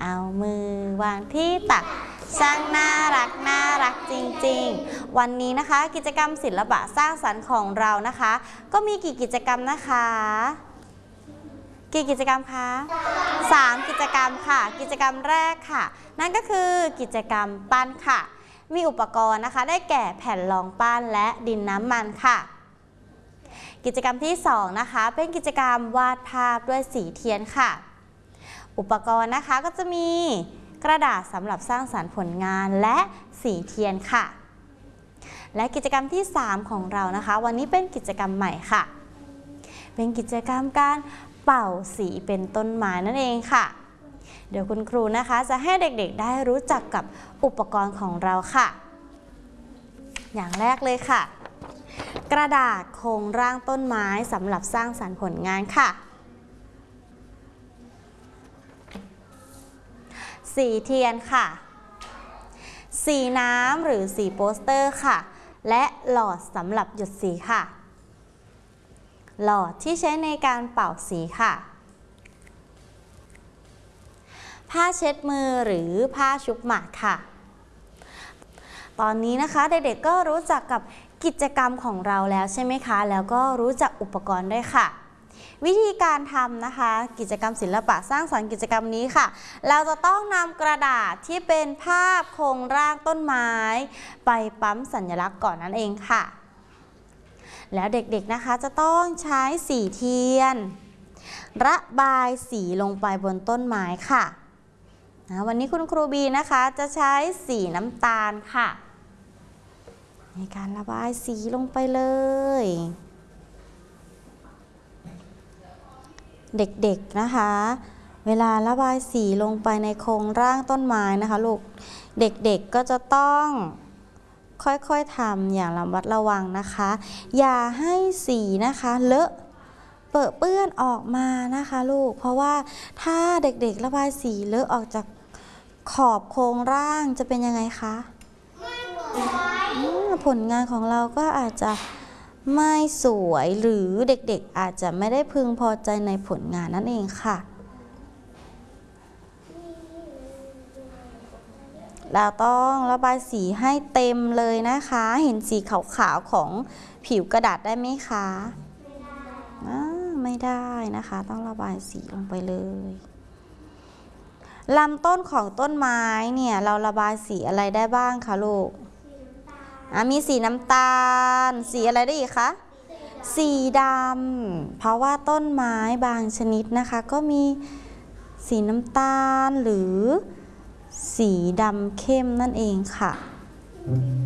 เอามือวางที่ตักช่างน่ารักจริงๆวันนี้นะคะกิจกรรมศิลปะสร้างสรรค์ของเรานะคะก็มีกี่กิจกรรมนะคะกี่กิจกรรมคะ3กิจกรรมค่ะกิจกรรมแรกค่ะนั่นก็คือกิจกรรมปั้นค่ะมีอุปกรณ์นะคะได้แก่แผ่นรองปั้นและดินน้ำมันค่ะกิจกรรมที่2นะคะเป็นกิจกรรมวาดภาพด้วยสีเทียนค่ะอุปกรณ์นะคะก็จะมีกระดาษสำหรับสร้างสรรค์ผลงานและสีเทียนค่ะและกิจกรรมที่3ของเรานะคะวันนี้เป็นกิจกรรมใหม่ค่ะเป็นกิจกรรมการเป่าสีเป็นต้นไม้นั่นเองค่ะเดี๋ยวคุณครูนะคะจะให้เด็กๆได้รู้จักกับอุปกรณ์ของเราค่ะอย่างแรกเลยค่ะกระดาษโครงร่างต้นไม้สำหรับสร้างสรรค์ผลงานค่ะสีเทียนค่ะสีน้ำหรือสีโปสเตอร์ค่ะและหลอดสำหรับหยดสีค่ะหลอดที่ใช้ในการเป่าสีค่ะผ้าเช็ดมือหรือผ้าชุบหมาดค่ะตอนนี้นะคะเด็กๆก็รู้จักกับกิจกรรมของเราแล้วใช่ไหมคะแล้วก็รู้จักอุปกรณ์ด้วยค่ะวิธีการทำนะคะกิจกรรมศิลปะสร้างสรรค์กิจกรรมนี้ค่ะเราจะต้องนำกระดาษที่เป็นภาพโครงร่างต้นไม้ไปปั๊มสัญลักษณ์ก่อนนั่นเองค่ะแล้วเด็กๆนะคะจะต้องใช้สีเทียนระบายสีลงไปบนต้นไม้ค่ะวันนี้คุณครูบีนะคะจะใช้สีน้ำตาลค่ะในการระบายสีลงไปเลยเด็กๆนะคะเวลาระบายสีลงไปในโครงร่างต้นไม้นะคะลูกเด็กๆก็จะต้องค่อยๆทำอย่างระมัดระวังนะคะอย่าให้สีนะคะเลอะเปื้อนออกมานะคะลูกเพราะว่าถ้าเด็กๆระบายสีเลอะออกจากขอบโครงร่างจะเป็นยังไงคะผลงานของเราก็อาจจะไม่สวยหรือเด็กๆอาจจะไม่ได้พึงพอใจในผลงานนั่นเองค่ะเราต้องระบายสีให้เต็มเลยนะคะเห็นสีขาวๆของผิวกระดาษได้ไหมคะไม่ได้นะคะต้องระบายสีลงไปเลยลำต้นของต้นไม้เนี่ยเราระบายสีอะไรได้บ้างคะลูกมีสีน้ำตาลสีอะไรได้อีกคะสีดำเพราะว่าต้นไม้บางชนิดนะคะก็มีสีน้ำตาลหรือสีดำเข้มนั่นเองค่ะ